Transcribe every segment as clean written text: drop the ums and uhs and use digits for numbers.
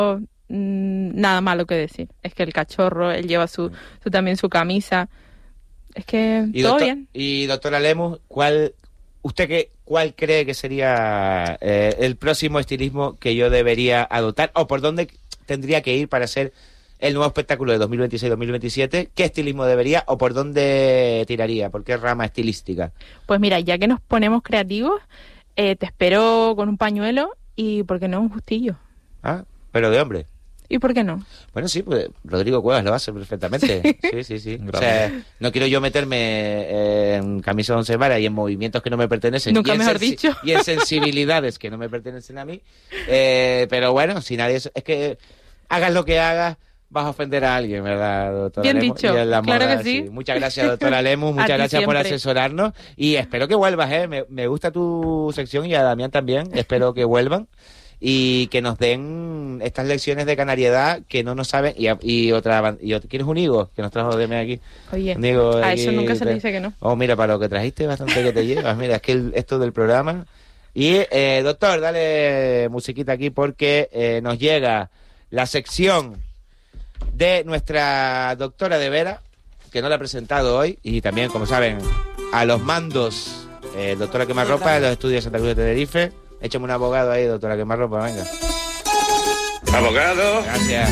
nada malo que decir. Es que el cachorro, él lleva también su camisa. Es que todo bien. Y doctora Lemus, ¿cuál cree que sería el próximo estilismo que yo debería adoptar? ¿O por dónde tendría que ir para ser el nuevo espectáculo de 2026-2027? ¿Qué estilismo debería o por dónde tiraría? ¿Por qué rama estilística? Pues mira, ya que nos ponemos creativos, te espero con un pañuelo y, ¿por qué no, un justillo? Ah, pero de hombre. ¿Y por qué no? Bueno, sí, pues Rodrigo Cuevas lo hace perfectamente. Sí. O sea, no quiero yo meterme en camisa de once varas y en movimientos que no me pertenecen. Nunca mejor dicho. Y en sensibilidades que no me pertenecen a mí. Pero bueno, si nadie... Es que hagas lo que hagas, vas a ofender a alguien, ¿verdad, doctora Bien Lemus? dicho, claro que sí. Muchas gracias, doctora Lemus, muchas gracias por asesorarnos y espero que vuelvas, me gusta tu sección y a Damián también, espero que vuelvan y que nos den estas lecciones de canariedad que no nos saben y otra ¿quieres un higo? Que nos trajo Deme aquí. Oye, a aquí, eso nunca se le dice que no. Oh, mira, para lo que trajiste, bastante que te llevas, mira, es que esto del programa. Y, doctor, dale musiquita aquí porque nos llega la sección de nuestra doctora de Vera, que no la he presentado hoy, y también, como saben, a los mandos, doctora Quemarropa, de los estudios de Santa Cruz de Tenerife. Échame un abogado ahí, doctora Quemarropa, venga. Abogado. Gracias.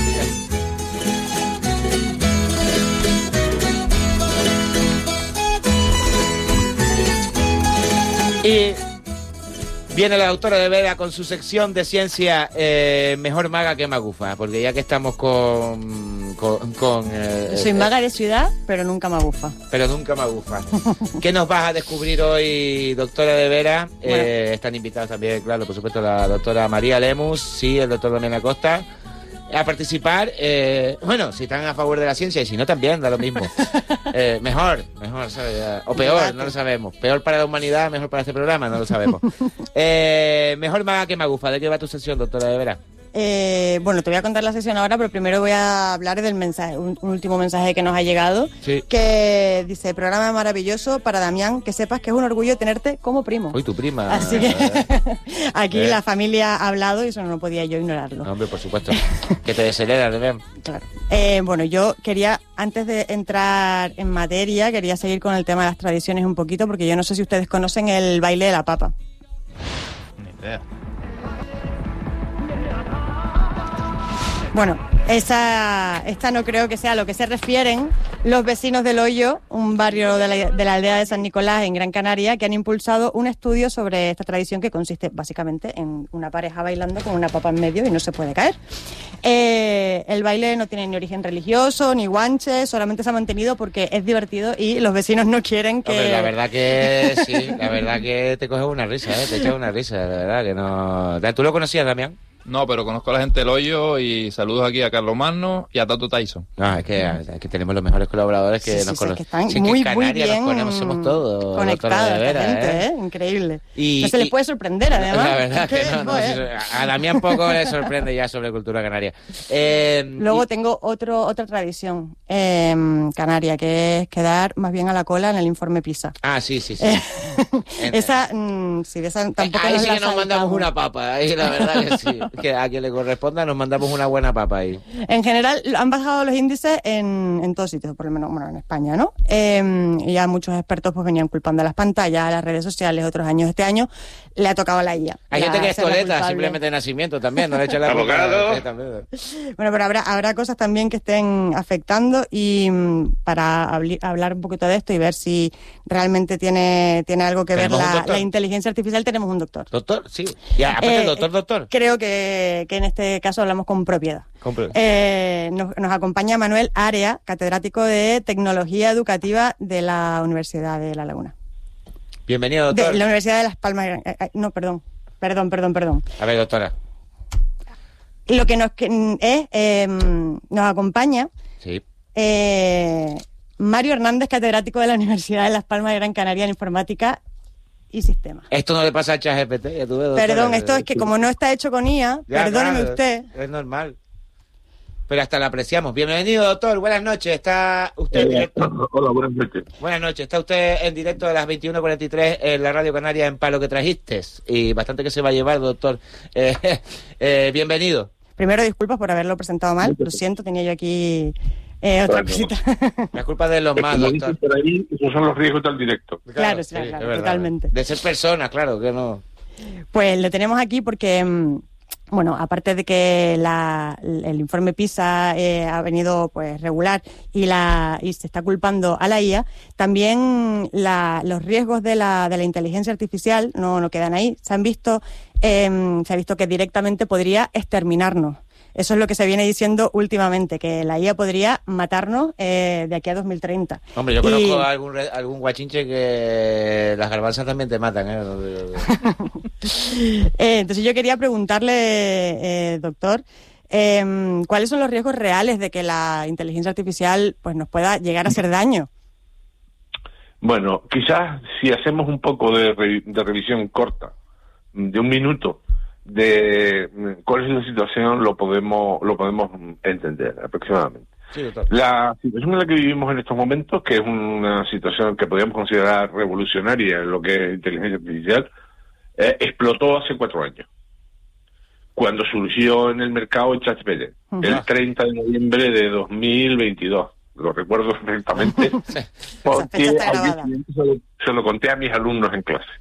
Y viene la doctora de Vera con su sección de ciencia mejor maga que magufa, porque ya que estamos soy maga de ciudad, pero nunca magufa. ¿Qué nos vas a descubrir hoy, doctora de Vera? Bueno. Están invitados también, claro, por supuesto, la doctora María Lemus, sí, el doctor Damián Acosta, a participar. Bueno, si están a favor de la ciencia y si no también, da lo mismo. Mejor, ¿sabes? O peor, no lo sabemos. Peor para la humanidad, mejor para este programa, no lo sabemos. Mejor maga que magufa. ¿De qué va tu sesión, doctora de Vera? Bueno, te voy a contar la sesión ahora, pero primero voy a hablar del mensaje, un último mensaje que nos ha llegado, sí. Que dice: programa maravilloso para Damián, que sepas que es un orgullo tenerte como primo. Uy, tu prima. Así que aquí la familia ha hablado y eso no podía yo ignorarlo. No, hombre, por supuesto. Que te desheredas, de ver. Claro. Bueno, yo quería, antes de entrar en materia, quería seguir con el tema de las tradiciones un poquito, porque yo no sé si ustedes conocen el baile de la papa. Ni idea. Bueno, esta no creo que sea a lo que se refieren los vecinos del Hoyo, un barrio de la aldea de San Nicolás en Gran Canaria, que han impulsado un estudio sobre esta tradición que consiste básicamente en una pareja bailando con una papa en medio y no se puede caer. El baile no tiene ni origen religioso, ni guanche, solamente se ha mantenido porque es divertido y los vecinos no quieren que... Hombre, la verdad que sí, la verdad que te coges una risa, te echas una risa, la verdad que no... ¿Tú lo conocías, Damián? No, pero conozco a la gente del Hoyo y saludos aquí a Carlos Magno y a Tato Tyson. No, es que tenemos los mejores colaboradores que nos conocen. Que están muy bien conocemos todos, conectados, de Vera, gente, increíble. No se les puede sorprender, además. La verdad que no, a Damián poco le sorprende ya sobre cultura canaria. Luego tengo otra tradición canaria, que es quedar más bien a la cola en el informe PISA. Ah, sí. Esa tampoco ahí nos sí la que nos mandamos una papa, ahí la verdad que sí. Que a quien le corresponda nos mandamos una buena papa ahí. En general han bajado los índices en todos sitios, por lo menos en España, ¿no? Y ya muchos expertos pues venían culpando a las pantallas, a las redes sociales, otros años. Este año le ha tocado a la IA. Hay gente que es coleta, simplemente de nacimiento también, no le echa la abogado. Bueno, pero habrá cosas también que estén afectando y para hablar un poquito de esto y ver si realmente tiene algo que ver la inteligencia artificial, tenemos un doctor. ¿Doctor? Sí. Y aparte doctor. Creo que en este caso hablamos con propiedad. Nos acompaña Manuel Area, catedrático de Tecnología Educativa de la Universidad de La Laguna. Bienvenido, doctor. De la Universidad de Las Palmas. No, perdón. A ver, doctora. Lo que nos acompaña sí. Mario Hernández, catedrático de la Universidad de Las Palmas de Gran Canaria en Informática y Sistemas. Esto no le pasa a ChatGPT, ya tú ves, doctora. Perdón, esto es que como no está hecho con IA, perdóneme usted. Es normal. Pero hasta la apreciamos. Bienvenido, doctor. Buenas noches. ¿Está usted en directo? Hola, buenas noches. Buenas noches. ¿Está usted en directo de las 21:43 en la Radio Canaria en Palo que Trajiste? Y bastante que se va a llevar, doctor. Bienvenido. Primero, disculpas por haberlo presentado mal, lo siento, tenía yo aquí otra cosita. La culpa de los más, doctor. Por ahí, esos son los riesgos del directo. Claro, sí, claro, totalmente. De ser persona, claro, que no... Pues lo tenemos aquí porque... Bueno, aparte de que el informe PISA ha venido pues regular y se está culpando a la IA, también los riesgos de la inteligencia artificial no quedan ahí. Se ha visto que directamente podría exterminarnos. Eso es lo que se viene diciendo últimamente, que la IA podría matarnos de aquí a 2030. Hombre, yo conozco a algún guachinche que las garbanzas también te matan, Entonces yo quería preguntarle, doctor, ¿cuáles son los riesgos reales de que la inteligencia artificial pues nos pueda llegar a hacer daño? Bueno, quizás si hacemos un poco de revisión corta, de un minuto, de cuál es la situación, lo podemos entender aproximadamente. Sí, doctor. La situación en la que vivimos en estos momentos, que es una situación que podríamos considerar revolucionaria en lo que es inteligencia artificial, explotó hace 4 años, cuando surgió en el mercado el ChatGPT, el 30 de noviembre de 2022. Lo recuerdo perfectamente, porque al día siguiente se lo conté a mis alumnos en clase.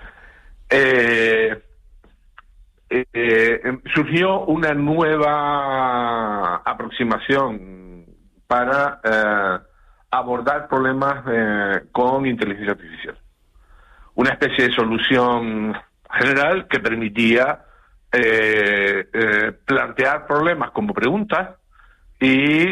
Surgió una nueva aproximación para abordar problemas con inteligencia artificial. Una especie de solución general que permitía plantear problemas como preguntas y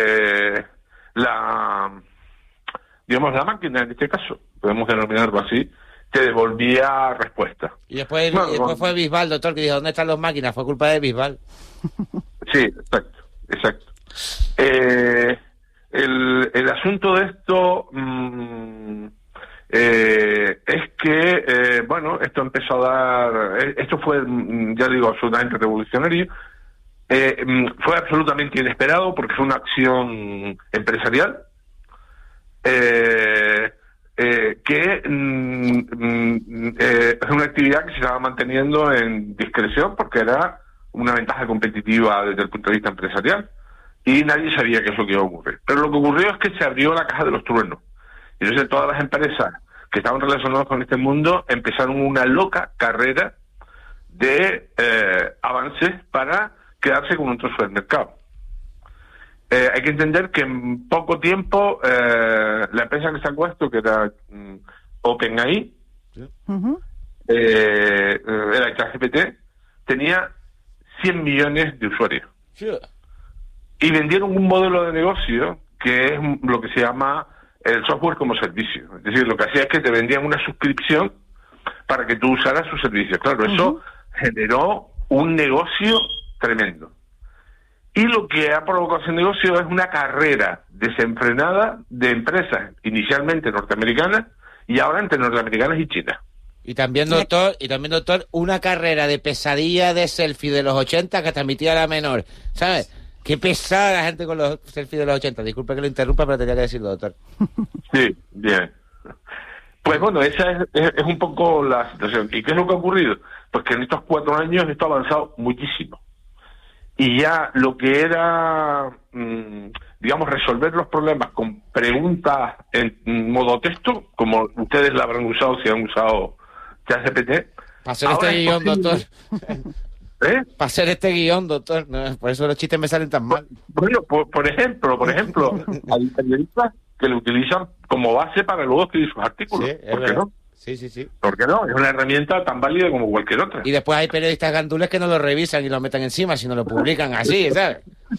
la máquina, en este caso, podemos denominarlo así, te devolvía respuesta. Y después fue Bisbal, doctor, que dijo, ¿dónde están las máquinas? Fue culpa de Bisbal. Sí, exacto. El asunto de esto es que, esto empezó a dar... Esto fue, ya digo, absolutamente revolucionario. Fue absolutamente inesperado porque fue una acción empresarial que es una actividad que se estaba manteniendo en discreción porque era una ventaja competitiva desde el punto de vista empresarial y nadie sabía qué es lo que iba a ocurrir. Pero lo que ocurrió es que se abrió la caja de los truenos. Y entonces todas las empresas que estaban relacionadas con este mundo empezaron una loca carrera de avances para quedarse con un trozo del mercado. Hay que entender que en poco tiempo la empresa que sacó esto, que era OpenAI, era ChatGPT, tenía 100 millones de usuarios. Y vendieron un modelo de negocio que es lo que se llama el software como servicio. Es decir, lo que hacía es que te vendían una suscripción para que tú usaras sus servicios. Claro, eso generó un negocio tremendo. Y lo que ha provocado ese negocio es una carrera desenfrenada de empresas, inicialmente norteamericanas, y ahora entre norteamericanas y China. Y también, doctor, una carrera de pesadilla de selfie de los 80 que transmitía la menor. ¿Sabes? Qué pesada la gente con los selfies de los 80. Disculpe que lo interrumpa, pero tenía que decirlo, doctor. Sí, bien. Pues bueno, esa es un poco la situación. ¿Y qué es lo que ha ocurrido? Pues que en estos 4 años esto ha avanzado muchísimo. Y ya lo que era, resolver los problemas con preguntas en modo texto, como ustedes la habrán usado si han usado ChatGPT. Para hacer este guión, doctor. Para hacer este guión, doctor. No, por eso los chistes me salen tan mal. Bueno, por ejemplo, hay periodistas que lo utilizan como base para luego escribir sus artículos. Sí, ¿Por qué no? Sí. ¿Por qué no? Es una herramienta tan válida como cualquier otra. Y después hay periodistas gandules que no lo revisan y lo meten encima, sino lo publican así, ¿sabes?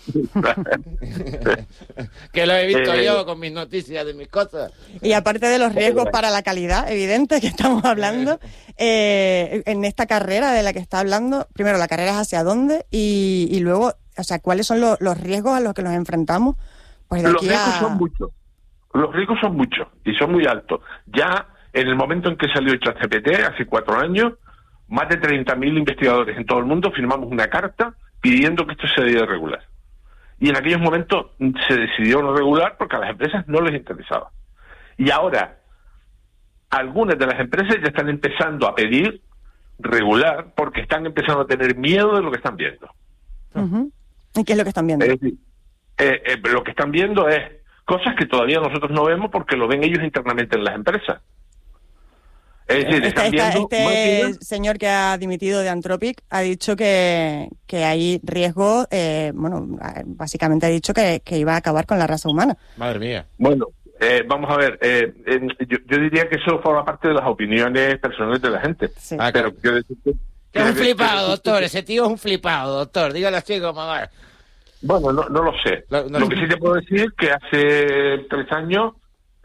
Que lo he visto yo con mis noticias de mis cosas. Y aparte de los riesgos para la calidad, evidente, que estamos hablando, en esta carrera de la que está hablando, primero, la carrera es hacia dónde y luego, o sea, ¿cuáles son los riesgos a los que nos enfrentamos? Pues de aquí Los riesgos son muchos y son muy altos. Ya en el momento en que salió ChatGPT, hace 4 años, más de 30.000 investigadores en todo el mundo firmamos una carta pidiendo que esto se debía regular. Y en aquellos momentos se decidió no regular porque a las empresas no les interesaba. Y ahora, algunas de las empresas ya están empezando a pedir regular porque están empezando a tener miedo de lo que están viendo. ¿Y qué es lo que están viendo? Es decir, lo que están viendo es cosas que todavía nosotros no vemos porque lo ven ellos internamente en las empresas. Es decir, este señor que ha dimitido de Anthropic ha dicho que hay riesgo, básicamente ha dicho que iba a acabar con la raza humana. Madre mía. Bueno, vamos a ver, yo diría que eso forma parte de las opiniones personales de la gente. Sí. Pero quiero decir que Es un flipado, doctor. Ese tío es un flipado, doctor. Dígale así como va. Bueno, no lo sé. Lo que sí te puedo decir es que hace 3 años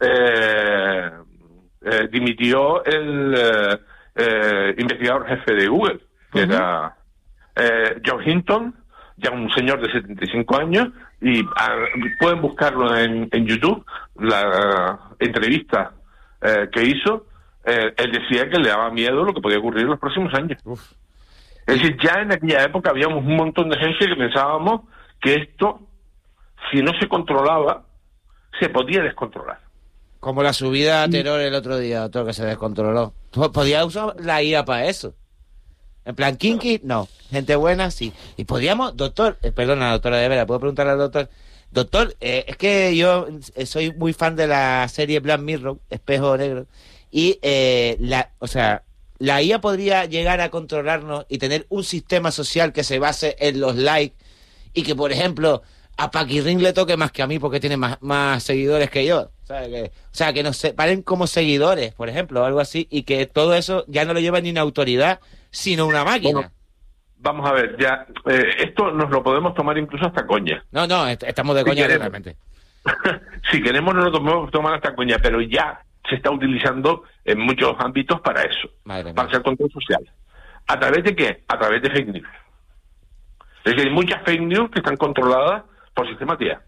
dimitió el investigador jefe de Google, que era John Hinton, ya un señor de 75 años, y pueden buscarlo en YouTube, la entrevista que hizo. Él decía que le daba miedo lo que podía ocurrir en los próximos años. Uf. Es decir, ya en aquella época habíamos un montón de gente que pensábamos que esto, si no se controlaba, se podía descontrolar. Como la subida a Terror el otro día, doctor, que se descontroló. ¿Podía usar la IA para eso? En plan, kinky, no. Gente buena, sí. Y podíamos, doctor, perdona, doctora de Vera, ¿puedo preguntarle al doctor? Doctor, es que yo soy muy fan de la serie Black Mirror, Espejo Negro, y la IA podría llegar a controlarnos y tener un sistema social que se base en los likes y que, por ejemplo, a Paquirrín le toque más que a mí porque tiene más seguidores que yo. O sea, que nos separen como seguidores, por ejemplo, o algo así, y que todo eso ya no lo lleva ni una autoridad, sino una máquina. Bueno, vamos a ver, ya esto nos lo podemos tomar incluso hasta coña. No, estamos de coña realmente. Si queremos nos lo podemos tomar hasta coña, pero ya se está utilizando en muchos ámbitos para eso, para hacer control social. ¿A través de qué? A través de fake news. Es decir, hay muchas fake news que están controladas por sistemas TIA.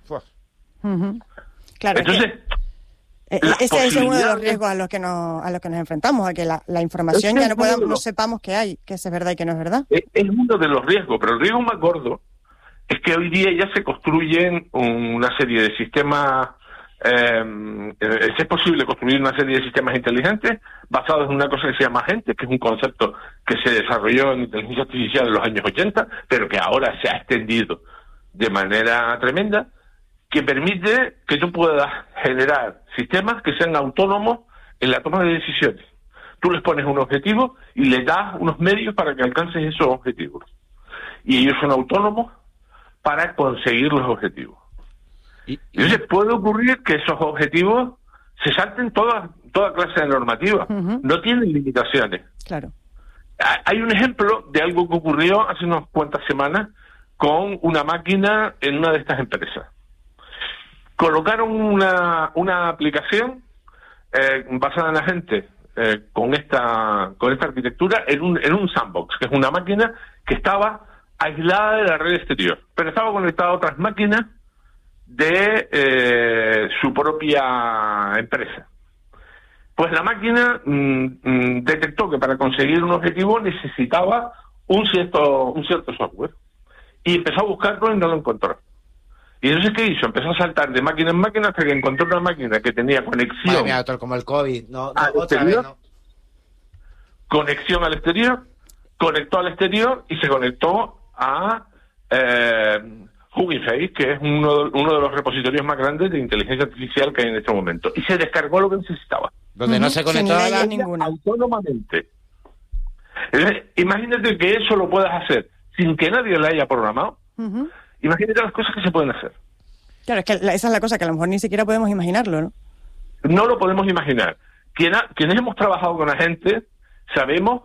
Claro. Entonces, ese es uno de los riesgos a los que nos enfrentamos, a que la información ya no sepamos que hay, que es verdad y que no es verdad. Es uno de los riesgos, pero el riesgo más gordo es que hoy día ya se construyen una serie de sistemas, es posible construir una serie de sistemas inteligentes basados en una cosa que se llama agente, que es un concepto que se desarrolló en inteligencia artificial en los años 80, pero que ahora se ha extendido de manera tremenda, que permite que tú puedas generar sistemas que sean autónomos en la toma de decisiones. Tú les pones un objetivo y les das unos medios para que alcances esos objetivos. Y ellos son autónomos para conseguir los objetivos. Entonces puede ocurrir que esos objetivos se salten toda clase de normativa. No tienen limitaciones. Claro. Hay un ejemplo de algo que ocurrió hace unas cuantas semanas con una máquina en una de estas empresas. Colocaron una aplicación basada en agente con esta arquitectura en un sandbox, que es una máquina que estaba aislada de la red exterior, pero estaba conectada a otras máquinas de su propia empresa. Pues la máquina detectó que para conseguir un objetivo necesitaba un cierto software y empezó a buscarlo y no lo encontró. Y entonces, ¿qué hizo? Empezó a saltar de máquina en máquina hasta que encontró una máquina que tenía conexión. Madre mía, doctor, como el COVID. No, al otra exterior, vez, no. Conexión al exterior, conectó al exterior y se conectó a Hugging Face, que es uno de los repositorios más grandes de inteligencia artificial que hay en este momento. Y se descargó lo que necesitaba. Donde no se conectó a ninguna. Autónomamente. Entonces, imagínate que eso lo puedas hacer sin que nadie lo haya programado. Imagínate las cosas que se pueden hacer. Claro, es que esa es la cosa, que a lo mejor ni siquiera podemos imaginarlo, ¿no? No lo podemos imaginar. Quienes hemos trabajado con agentes sabemos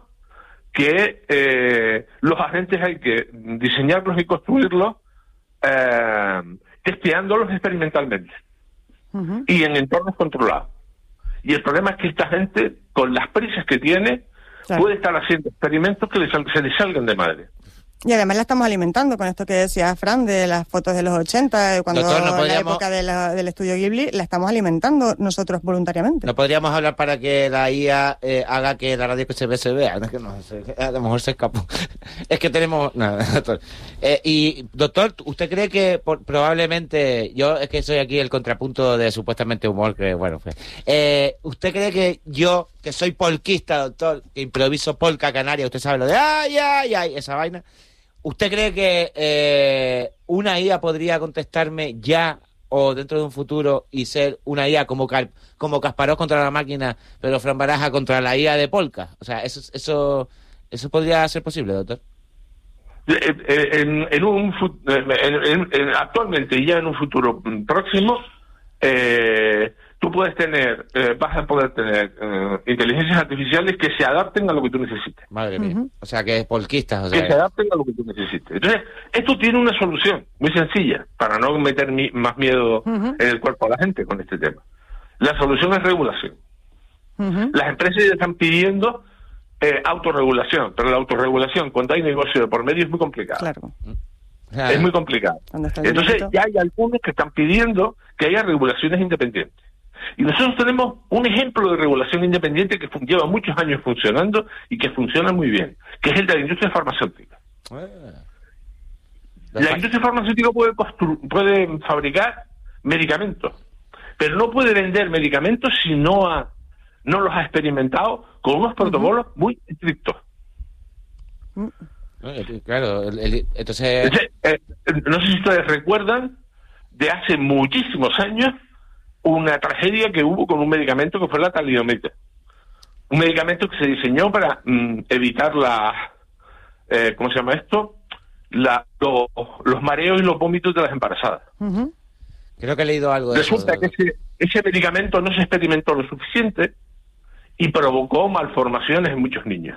que los agentes hay que diseñarlos y construirlos testeándolos experimentalmente y en entornos controlados. Y el problema es que esta gente, con las prisas que tiene, puede estar haciendo experimentos que se les salgan de madre. Y además la estamos alimentando con esto que decía Fran de las fotos de los 80, cuando Doctor, la época del estudio Ghibli, la estamos alimentando nosotros voluntariamente. No podríamos hablar para que la IA haga que la radio que se vea. No, es que no sé, a lo mejor se escapó. Es que tenemos... Nada, doctor. Y, doctor, ¿usted cree que probablemente... Yo es que soy aquí el contrapunto de supuestamente humor, que bueno... Pues, ¿usted cree que yo, que soy polquista, doctor, que improviso polca canaria, usted sabe lo de ay, esa vaina... ¿usted cree que una IA podría contestarme ya o dentro de un futuro y ser una IA como Kasparov contra la máquina, pero Fran Baraja contra la IA de Polka? O sea, eso podría ser posible, doctor. Actualmente y ya en un futuro próximo, vas a poder tener inteligencias artificiales que se adapten a lo que tú necesites. Madre mía. O sea, que es polquistas. Que se adapten a lo que tú necesites. Entonces, esto tiene una solución muy sencilla, para no meter más miedo en el cuerpo a la gente con este tema. La solución es regulación. Las empresas ya están pidiendo autorregulación, pero la autorregulación cuando hay negocio de por medio es muy complicado. Claro. Es muy complicado. Entonces ya hay algunos que están pidiendo que haya regulaciones independientes. Y nosotros tenemos un ejemplo de regulación independiente que lleva muchos años funcionando y que funciona muy bien, que es el de la industria farmacéutica. La industria farmacéutica puede fabricar medicamentos, pero no puede vender medicamentos si no los ha experimentado con unos protocolos muy estrictos. Claro, entonces... no sé si ustedes recuerdan de hace muchísimos años una tragedia que hubo con un medicamento que fue la talidomida. Un medicamento que se diseñó para evitar ¿cómo se llama esto? Los mareos y los vómitos de las embarazadas. Creo que he leído algo de Resulta que ese medicamento no se experimentó lo suficiente y provocó malformaciones en muchos niños.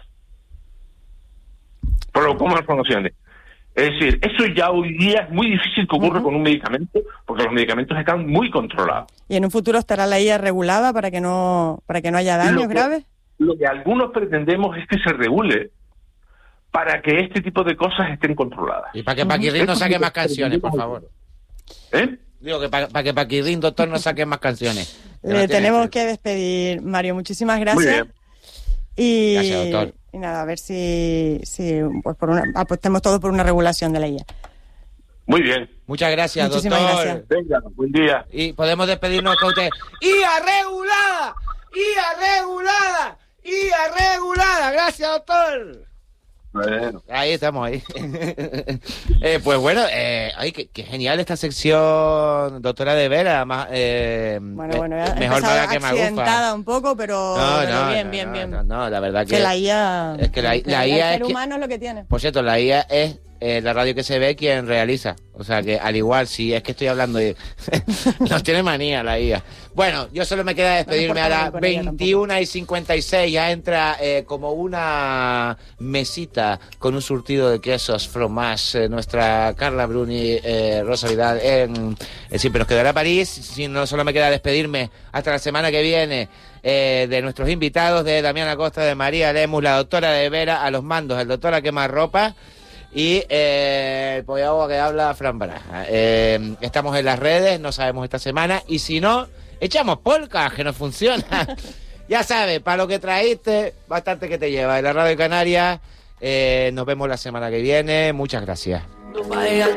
Provocó malformaciones. Es decir, eso ya hoy día es muy difícil que ocurra con un medicamento, porque los medicamentos están muy controlados. ¿Y en un futuro estará la IA regulada para que no haya daños graves? Lo que algunos pretendemos es que se regule para que este tipo de cosas estén controladas. Y para que Paquirrín no saque más canciones, por favor. Digo que para que Paquirrín, doctor, no saque más canciones. Le tenemos que despedir, Mario. Muchísimas gracias. Muy bien. Gracias, doctor. Y nada, a ver si pues apostemos todos por una regulación de la IA. Muy bien. Muchas gracias, Muchísimas doctor. gracias. Venga, buen día. Y podemos despedirnos con usted. ¡IA regulada! ¡IA regulada! ¡IA regulada! Gracias, doctor. Bueno. Ahí estamos, ahí. Pues bueno, ay, qué genial esta sección, doctora de Vera. Mejor paga que accidentada un poco, pero bien. No, la verdad que la IA... Es que la IA el ser humano es lo que tiene. Por cierto, la IA es la radio que se ve quien realiza. O sea que al igual, si es que estoy hablando de... Nos tiene manía la IA. Bueno, yo solo me queda despedirme a las 21:56. Ya entra como una mesita con un surtido de quesos Fromage, nuestra Carla Bruni, Rosa Vidal. Siempre nos quedará París. Si no, solo me queda despedirme hasta la semana que viene de nuestros invitados, de Damián Acosta, de María Lemus, la doctora de Vera, a los mandos, el doctor a quemarropa. Y el pollagua que habla Fran Baraja. Estamos en las redes, no sabemos esta semana. Y si no, echamos polka, que no funciona. Ya sabes, para lo que traíste, bastante que te lleva. En la Radio Canaria, nos vemos la semana que viene. Muchas gracias.